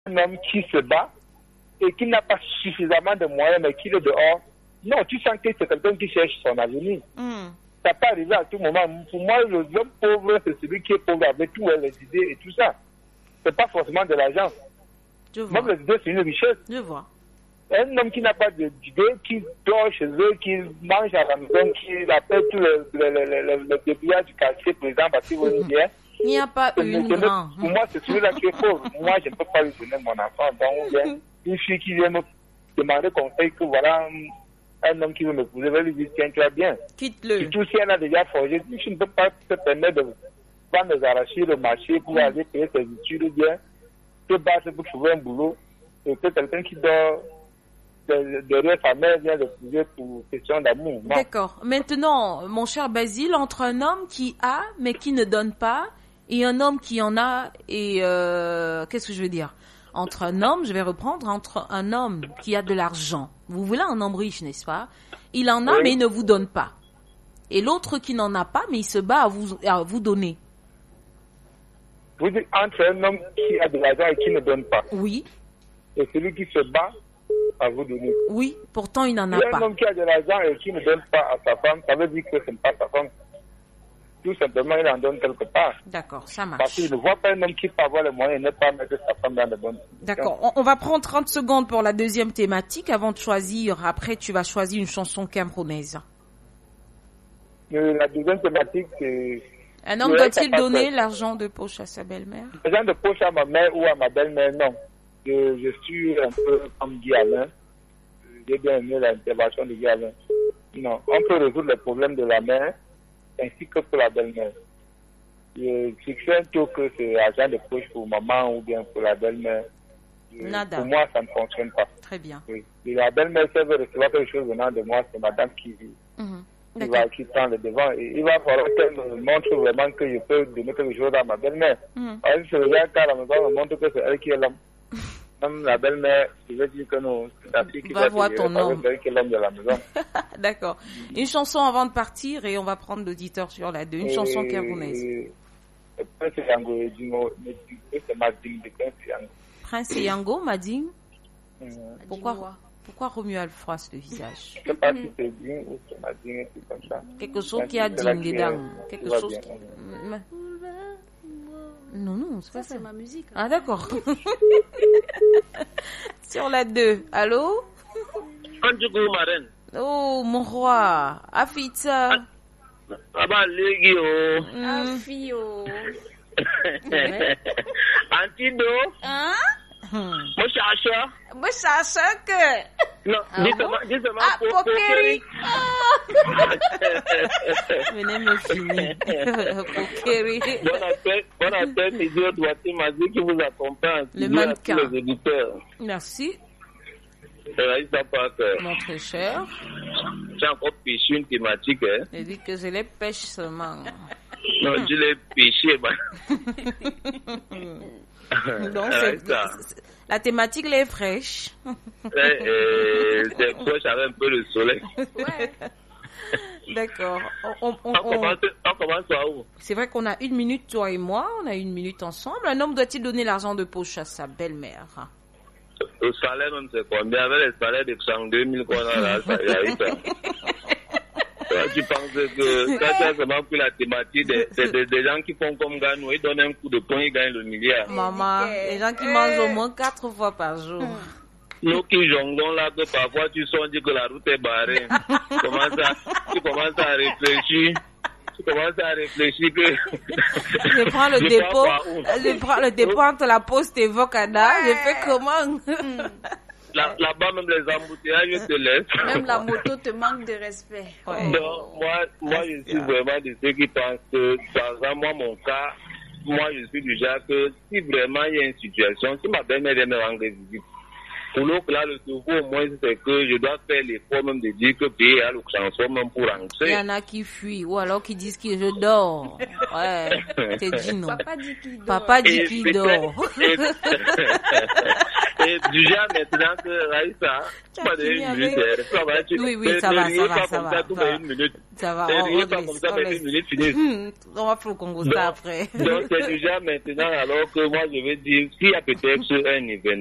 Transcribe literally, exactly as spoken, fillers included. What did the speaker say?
un homme qui se bat et qui n'a pas suffisamment de moyens, mais qui est dehors. Non, tu sens que c'est quelqu'un qui cherche son avenir. Mm. Ça peut arriver à tout moment. Pour moi, le homme pauvre, c'est celui qui est pauvre avec tout, les idées et tout ça. C'est pas forcément de l'argent. Même les idées, c'est une richesse. Je vois. Un homme qui n'a pas d'idées, qui dort chez eux, qui mange à la maison, qui appelle tous les, les, les, les, les débrouillards du quartier, par exemple, parce qu'il veut dire. Il n'y a pas une grande. Pour moi, c'est celui-là qui est pauvre. Moi, je ne peux pas lui donner mon enfant. Donc, bien, une fille qui vient me demander conseil que voilà, un homme qui veut me poser, je vais lui dire, tiens, tu vas bien. Quitte-le. Surtout si elle a déjà forgé, tu ne peux pas te permettre de prendre des arrachés le marché pour aller payer ses études bien, te battre pour trouver un boulot. Et que quelqu'un qui dort derrière sa mère vient de poser pour question d'amour. D'accord. Maintenant, mon cher Basile, entre un homme qui a mais qui ne donne pas et un homme qui en a et euh, qu'est-ce que je veux dire? Entre un homme, je vais reprendre, entre un homme qui a de l'argent, vous voulez un homme riche, n'est-ce pas? Il en a, oui. Mais il ne vous donne pas. Et l'autre qui n'en a pas, mais il se bat à vous, à vous donner. Vous dites entre un homme qui a de l'argent et qui ne donne pas. Oui. Et celui qui se bat à vous donner. Oui, pourtant il n'en a et pas. Un homme qui a de l'argent et qui ne donne pas à sa femme, ça veut dire que ce n'est pas sa femme. Tout simplement, il en donne quelque part. D'accord, ça marche. Parce qu'il ne voit pas un homme qui peut avoir les moyens et ne pas mettre sa femme dans de bonnes situations. D'accord, on, on va prendre trente secondes pour la deuxième thématique avant de choisir. Après, tu vas choisir une chanson camerounaise. Euh, la deuxième thématique, c'est... Un homme doit-il donner l'argent de poche à sa belle-mère? L'argent de poche à ma mère ou à ma belle-mère, non. Je, je suis un peu comme Guy Alain. J'ai bien aimé l'intervention de Guy Alain. Non, on peut résoudre les problèmes de la mère ainsi que pour la belle-mère. Je crains tôt que c'est argent de poche pour maman ou bien pour la belle-mère. Nada. Pour moi, ça ne fonctionne pas. Très bien. Oui. Et la belle-mère, si elle veut recevoir quelque chose venant de moi, c'est madame qui, mm-hmm. qui, va, qui prend le devant. Et il va falloir qu'elle me montre vraiment que je peux donner quelque chose à ma belle-mère. Mm-hmm. Parce que je regarde qu'à la maison, me montre que c'est elle qui est l'homme. Même la belle-mère, je veux dire que non, c'est la fille qui va voir ton homme. C'est elle qui est l'homme de la maison. D'accord. Une chanson avant de partir et on va prendre l'auditeur sur la deux. Une et, chanson camerounaise. Prince Yango, c'est Mading de Prince Yango. Prince Yango, Mading. Mmh. Pourquoi, pourquoi Romuald froisse le visage? Je ne sais pas si c'est Ding ou c'est Mading, c'est comme ça. Quelque chose qui a Ding dedans. Quelque chose qui... Non, non, c'est pas ça. C'est ma musique. Hein. Ah, d'accord. Sur la deux. Allô? Oh, mon roi. Afita. Aba legi o. Afio. Antido. Hein? Mo chacha. Mo chacha que. Non, dis-moi, dis-moi. Ah, pokeri. Venez me finir. Pokeri. Bon appel, bon appel, Nidio Douati Mazi qui vous accompagne. Le mannequin. Les éditeurs. Merci. Mon très cher. J'ai encore pêché une thématique. Hein? Il dit que je les pêche seulement. Non, je l'ai pêché. Bah. Donc, c'est, c'est, la thématique elle est fraîche. Ouais, euh, c'est proche avec un peu le soleil. Ouais. D'accord. On, on, on, on, commence, on commence à où? C'est vrai qu'on a une minute, toi et moi. On a une minute ensemble. Un homme doit-il donner l'argent de poche à sa belle-mère? Le salaire, même, c'est combien? Avec le salaire de trente-deux mille qu'on a là, ça y a eu ça. Tu penses que ça, c'est vraiment pour la thématique des, des, des, des gens qui font comme Ganou, ils donnent un coup de poing, ils gagnent le milliard. Maman, les gens qui mangent au moins quatre fois par jour. Nous qui jonglons là, que parfois tu sens dire que la route est barrée. tu, commences à, tu commences à réfléchir. Tu commences à réfléchir que... je prends le je dépôt, je prends le dépôt entre la poste et Vocada, ouais. Je fais comment? Là, là-bas, même les embouteillages, je te laisse. Même la moto te manque de respect. Ouais. Donc, moi, moi je suis vraiment de ceux qui pensent que, par exemple, moi, mon cas, moi, je suis du genre que si vraiment il y a une situation, si ma belle-mère vient me rendre visite, pour l'autre, là, le nouveau, au moins, c'est que je dois faire l'effort même de dire que payer à l'occasion même pour rentrer. Il y en a qui fuient, ou alors qui disent que je dors. Ouais, t'es dit non. Papa dit qu'il dort. Papa dit qu'il dort. Et, et du genre, maintenant que Raïssa, tu vas donner une minute. Ça va, tu, oui, oui, ça va, ça va, ça va. Ça va, une minute. Ça va, on, on, pas comme ça, mais une minute finie. On va faire le Congo ça après. Donc, c'est du genre maintenant, alors que moi, je vais dire, s'il y a peut-être un événement,